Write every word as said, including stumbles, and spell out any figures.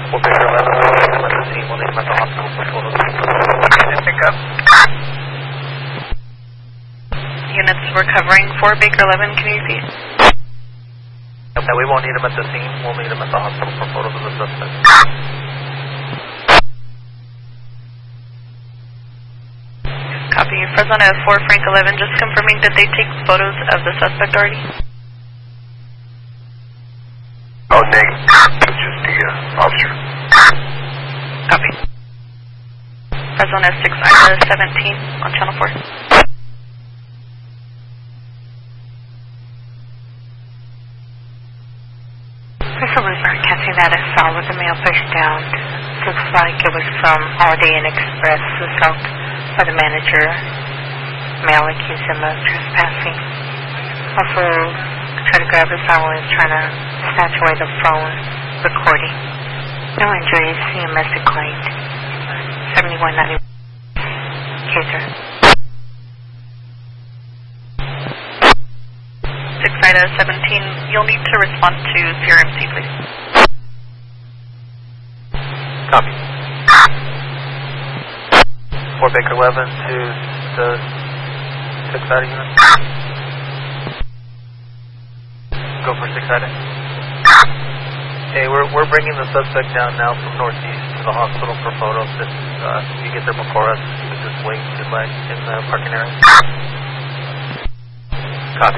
four Baker eleven, we'll need them at the scene. We'll need them at the hospital for photos. Can you pick up? Units recovering for Baker eleven, can you repeat? No, we won't need them at the scene. We'll need them at the hospital for photos of the suspect. Copy. Fresno four Frank eleven, just confirming, did they take photos of the suspect already? Oh, negative. It's just the uh, officer. Copy. Fresno six Ida seventeen on channel four. First of all, we weren't catching that assault with the male pushed down. Looks like it was from Holiday Inn Express assault by the manager. Male accused him of trespassing. Also, tried to grab his phone when he was trying to snatch away the phone recording. No injuries, C M S declined. seventy-one ninety-one. Caser. six Ida seventeen, you'll need to respond to C R M C, please. Copy. four Baker eleven to the six Ida unit. Go for six Ida. Hey, we're we're bringing the suspect down now from northeast to the hospital for photos. If uh, you get there before us, you can just wait in line in the parking area.